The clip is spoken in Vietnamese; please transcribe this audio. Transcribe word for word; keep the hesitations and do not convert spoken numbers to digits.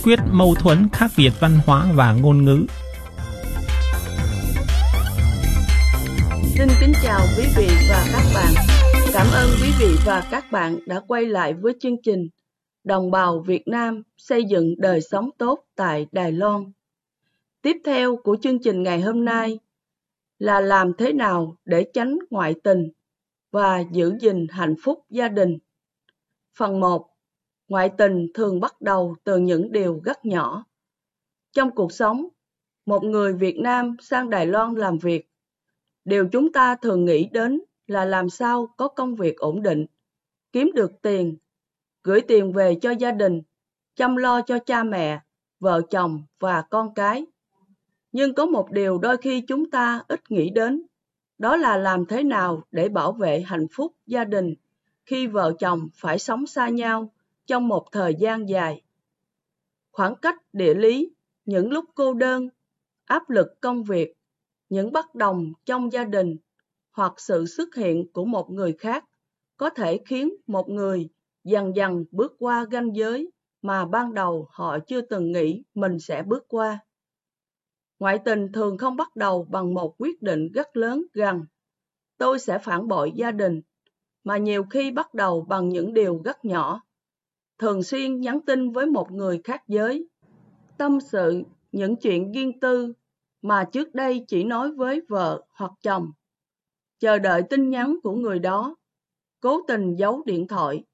quyết mâu thuẫn khác biệt văn hóa và ngôn ngữ. Xin kính chào quý vị và các bạn. Cảm ơn quý vị và các bạn đã quay lại với chương trình Đồng bào Việt Nam xây dựng đời sống tốt tại Đài Loan. Tiếp theo của chương trình ngày hôm nay là làm thế nào để tránh ngoại tình và giữ gìn hạnh phúc gia đình. Phần một. Ngoại tình thường bắt đầu từ những điều rất nhỏ. Trong cuộc sống, một người Việt Nam sang Đài Loan làm việc, điều chúng ta thường nghĩ đến là làm sao có công việc ổn định, kiếm được tiền, gửi tiền về cho gia đình, chăm lo cho cha mẹ, vợ chồng và con cái. Nhưng có một điều đôi khi chúng ta ít nghĩ đến, đó là làm thế nào để bảo vệ hạnh phúc gia đình khi vợ chồng phải sống xa nhau trong một thời gian dài. Khoảng cách địa lý, những lúc cô đơn, áp lực công việc, những bất đồng trong gia đình hoặc sự xuất hiện của một người khác có thể khiến một người dần dần bước qua ranh giới mà ban đầu họ chưa từng nghĩ mình sẽ bước qua. Ngoại tình thường không bắt đầu bằng một quyết định rất lớn rằng tôi sẽ phản bội gia đình, mà nhiều khi bắt đầu bằng những điều rất nhỏ. Thường xuyên nhắn tin với một người khác giới, tâm sự những chuyện riêng tư mà trước đây chỉ nói với vợ hoặc chồng, chờ đợi tin nhắn của người đó, cố tình giấu điện thoại